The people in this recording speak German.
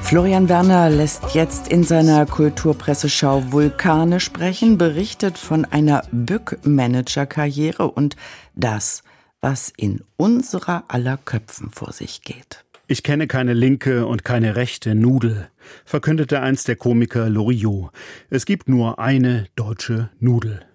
Florian Werner lässt jetzt in seiner Kulturpresseschau Vulkane sprechen, berichtet von einer Bück-Manager-Karriere und das, was in unserer aller Köpfen vor sich geht. Ich kenne keine linke und keine rechte Nudel, verkündete einst der Komiker Loriot. Es gibt nur eine deutsche Nudel.